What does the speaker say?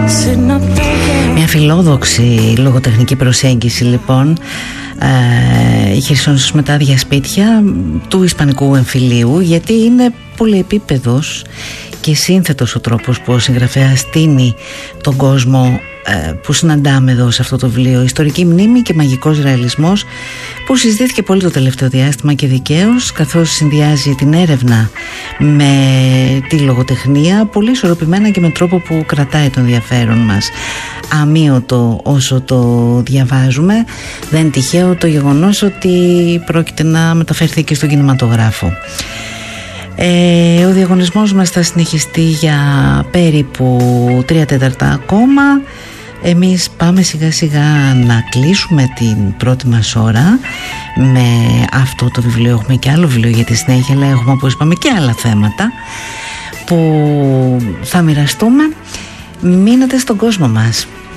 Μια φιλόδοξη λογοτεχνική προσέγγιση λοιπόν χερσόνησος με τα άδεια σπίτια του ισπανικού εμφυλίου, γιατί είναι πολυεπίπεδος και σύνθετος ο τρόπος που ο συγγραφέας στείνει τον κόσμο που συναντάμε εδώ σε αυτό το βιβλίο. Ιστορική μνήμη και μαγικός ρεαλισμός, που συζητήθηκε πολύ το τελευταίο διάστημα και δικαίως, καθώς συνδυάζει την έρευνα με τη λογοτεχνία πολύ ισορροπημένα και με τρόπο που κρατάει το ενδιαφέρον μας αμύωτο όσο το διαβάζουμε. Δεν είναι τυχαίο το γεγονός ότι πρόκειται να μεταφερθεί και στον κινηματογράφο. Ο διαγωνισμός μας θα συνεχιστεί για περίπου 3/4 ακόμα. Εμείς πάμε σιγά σιγά να κλείσουμε την πρώτη μας ώρα με αυτό το βιβλίο. Έχουμε και άλλο βιβλίο για τη συνέχεια, αλλά έχουμε, όπως είπαμε, και άλλα θέματα που θα μοιραστούμε. Μείνετε στον κόσμο μας.